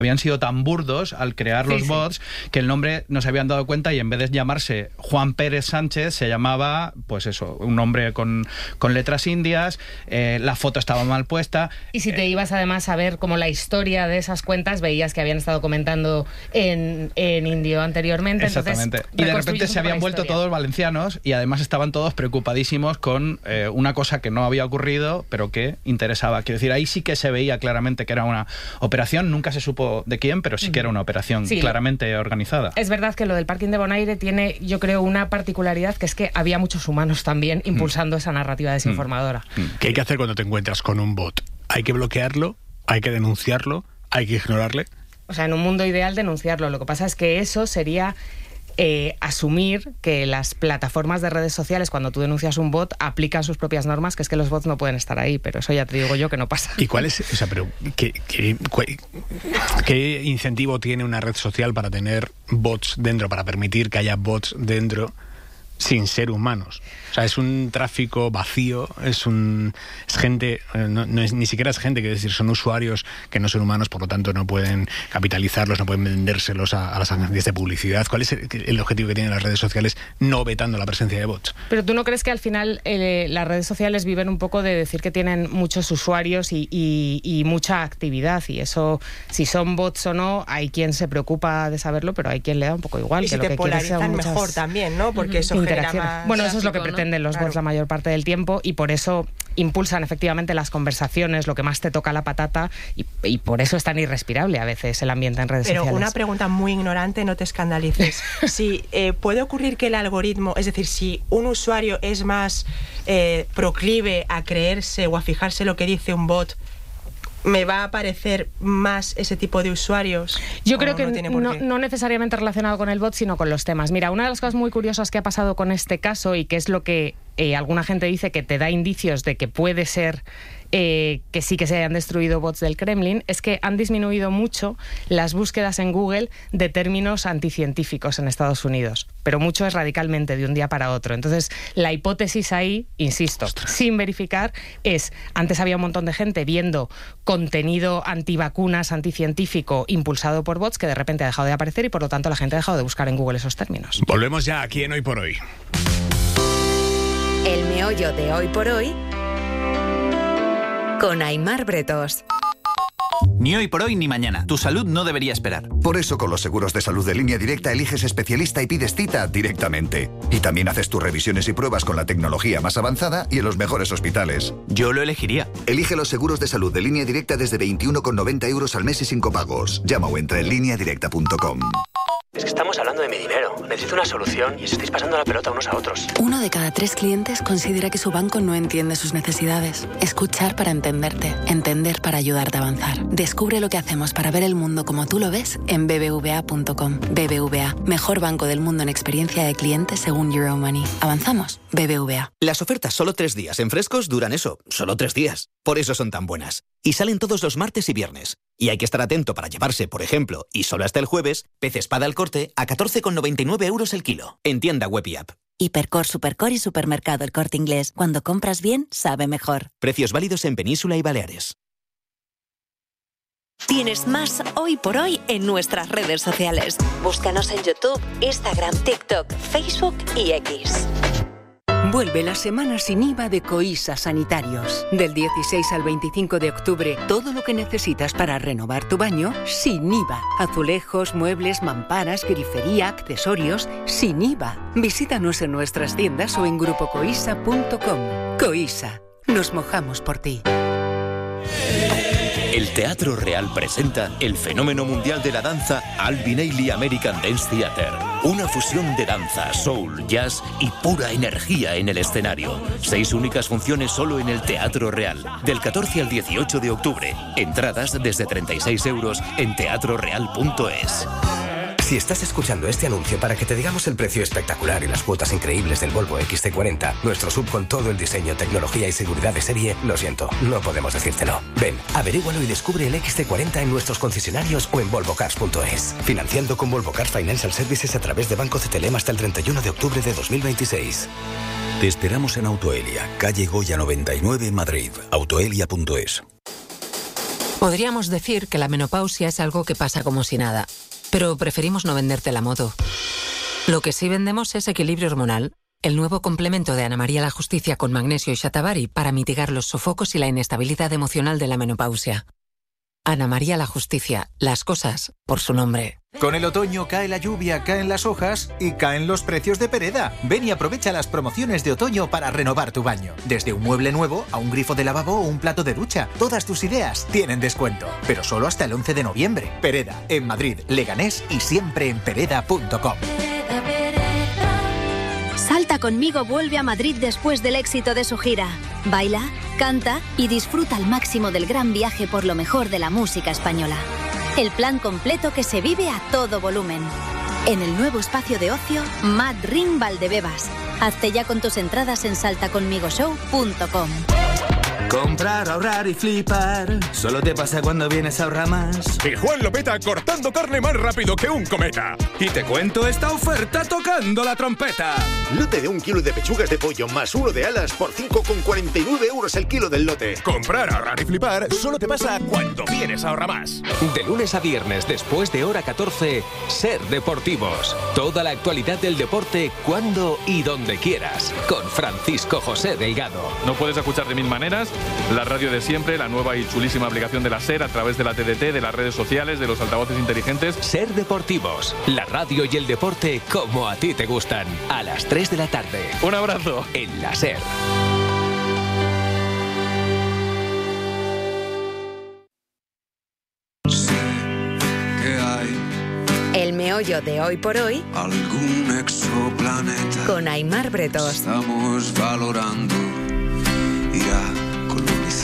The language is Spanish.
habían sido tan burdos al crear los bots que el nombre no se habían dado cuenta y en vez de llamarse Juan Pérez Sánchez se llamaba, pues eso, un nombre con letras indias, la foto estaba mal puesta. Y si te ibas además a ver como la historia de esas cuentas, veías que habían estado comentando en indio anteriormente. Exactamente. Entonces, y de repente se habían vuelto todos valencianos y además estaban todos preocupadísimos con una cosa que no había ocurrido, pero que interesaba. Quiero decir, ahí sí que se veía claramente que era una operación, nunca se supo de quién, pero sí que era una operación claramente organizada. Es verdad que lo del parking de Bonaire tiene, yo creo, una particularidad, que es que había muchos humanos también impulsando esa narrativa desinformadora. ¿Qué hay que hacer cuando te encuentras con un bot? ¿Hay que bloquearlo? ¿Hay que denunciarlo? ¿Hay que ignorarle? O sea, en un mundo ideal denunciarlo. Lo que pasa es que eso sería asumir que las plataformas de redes sociales, cuando tú denuncias un bot, aplican sus propias normas, que es que los bots no pueden estar ahí, pero eso ya te digo yo que no pasa. ¿Y cuál es, o sea, pero qué incentivo tiene una red social para tener bots dentro, para permitir que haya bots dentro sin ser humanos? O sea, es un tráfico vacío, es gente, ni siquiera es gente, quiero decir, son usuarios que no son humanos, por lo tanto no pueden capitalizarlos, no pueden vendérselos a las agencias de publicidad. ¿Cuál es el objetivo que tienen las redes sociales no vetando la presencia de bots? Pero ¿tú no crees que al final las redes sociales viven un poco de decir que tienen muchos usuarios y mucha actividad? Y eso, si son bots o no, hay quien se preocupa de saberlo, pero hay quien le da un poco igual. Y que si lo te que polarizan mejor también, ¿no? Porque eso genera más... Bueno, eso es lo que pretenden los bots la mayor parte del tiempo y por eso impulsan efectivamente las conversaciones, lo que más te toca la patata y por eso es tan irrespirable a veces el ambiente en redes sociales. Pero una pregunta muy ignorante, no te escandalices. Si puede ocurrir que el algoritmo, es decir, si un usuario es más proclive a creerse o a fijarse lo que dice un bot, ¿me va a aparecer más ese tipo de usuarios? Yo creo que no necesariamente relacionado con el bot, sino con los temas. Mira, una de las cosas muy curiosas que ha pasado con este caso y que es lo que alguna gente dice que te da indicios de que puede ser que sí que se hayan destruido bots del Kremlin, es que han disminuido mucho las búsquedas en Google de términos anticientíficos en Estados Unidos, pero mucho es radicalmente de un día para otro. Entonces, la hipótesis ahí, insisto, sin verificar, es, antes había un montón de gente viendo contenido antivacunas, anticientífico, impulsado por bots, que de repente ha dejado de aparecer y por lo tanto la gente ha dejado de buscar en Google esos términos. Volvemos ya aquí en Hoy por Hoy. El meollo de Hoy por Hoy con Aimar Bretos. Ni hoy por hoy ni mañana. Tu salud no debería esperar. Por eso con los seguros de salud de Línea Directa eliges especialista y pides cita directamente. Y también haces tus revisiones y pruebas con la tecnología más avanzada y en los mejores hospitales. Yo lo elegiría. Elige los seguros de salud de Línea Directa desde 21,90 € al mes y sin copagos. Llama o entra en lineadirecta.com. Es que estamos hablando de mi dinero. Necesito una solución y os estáis pasando la pelota unos a otros. 1 de cada 3 clientes considera que su banco no entiende sus necesidades. Escuchar para entenderte. Entender para ayudarte a avanzar. Descubre lo que hacemos para ver el mundo como tú lo ves en bbva.com. BBVA, mejor banco del mundo en experiencia de cliente según Euromoney. ¿Avanzamos? BBVA. Las ofertas solo 3 días en Frescos duran eso, solo 3 días. Por eso son tan buenas. Y salen todos los martes y viernes. Y hay que estar atento para llevarse, por ejemplo, y solo hasta el jueves, pez espada al corte a 14,99 € el kilo. En tienda web y app. Hipercor, Supercor y Supermercado El Corte Inglés. Cuando compras bien, sabe mejor. Precios válidos en Península y Baleares. Tienes más Hoy por Hoy en nuestras redes sociales. Búscanos en YouTube, Instagram, TikTok, Facebook y X. Vuelve la semana sin IVA de Coisa Sanitarios. Del 16 al 25 de octubre, todo lo que necesitas para renovar tu baño sin IVA. Azulejos, muebles, mamparas, grifería, accesorios, sin IVA. Visítanos en nuestras tiendas o en grupocoisa.com. Coisa, nos mojamos por ti. El Teatro Real presenta el fenómeno mundial de la danza Alvin Ailey American Dance Theater. Una fusión de danza, soul, jazz y pura energía en el escenario. 6 únicas funciones solo en el Teatro Real. Del 14 al 18 de octubre. Entradas desde 36 € en teatroreal.es. Si estás escuchando este anuncio para que te digamos el precio espectacular y las cuotas increíbles del Volvo XC40, nuestro SUV con todo el diseño, tecnología y seguridad de serie, lo siento, no podemos decírtelo. Ven, averígualo y descubre el XC40 en nuestros concesionarios o en volvocars.es. Financiando con Volvo Cars Financial Services a través de Banco CTLM hasta el 31 de octubre de 2026. Te esperamos en Autoelia, calle Goya 99, Madrid. Autoelia.es. Podríamos decir que la menopausia es algo que pasa como si nada, pero preferimos no venderte la moto. Lo que sí vendemos es Equilibrio Hormonal, el nuevo complemento de Ana María La Justicia con magnesio y shatavari para mitigar los sofocos y la inestabilidad emocional de la menopausia. Ana María La Justicia, las cosas por su nombre. Con el otoño cae la lluvia, caen las hojas y caen los precios de Pereda. Ven y aprovecha las promociones de otoño para renovar tu baño. Desde un mueble nuevo a un grifo de lavabo o un plato de ducha. Todas tus ideas tienen descuento, pero solo hasta el 11 de noviembre. Pereda, en Madrid, Leganés y siempre en pereda.com. Salta conmigo vuelve a Madrid después del éxito de su gira. Baila, canta y disfruta al máximo del gran viaje por lo mejor de la música española. El plan completo que se vive a todo volumen. En el nuevo espacio de ocio Mad Ring Valdebebas. Hazte ya con tus entradas en saltaconmigoshow.com. Comprar, ahorrar y flipar. Solo te pasa cuando vienes a Ahorramás. Y Juan lo peta cortando carne más rápido que un cometa. Y te cuento esta oferta tocando la trompeta. Lote de 1 kilo de pechugas de pollo más 1 de alas por 5,49 euros el kilo del lote. Comprar, ahorrar y flipar solo te pasa cuando vienes a Ahorramás. De lunes a viernes, después de hora 14, Ser Deportivos. Toda la actualidad del deporte, cuando y donde quieras. Con Francisco José Delgado. No puedes escuchar de mil maneras. La radio de siempre, la nueva y chulísima aplicación de la SER a través de la TDT, de las redes sociales, de los altavoces inteligentes. Ser Deportivos, la radio y el deporte como a ti te gustan. A las 3 de la tarde. Un abrazo. En la SER. El meollo de hoy por hoy. Algún exoplaneta. Con Aimar Bretos. Estamos valorando ir a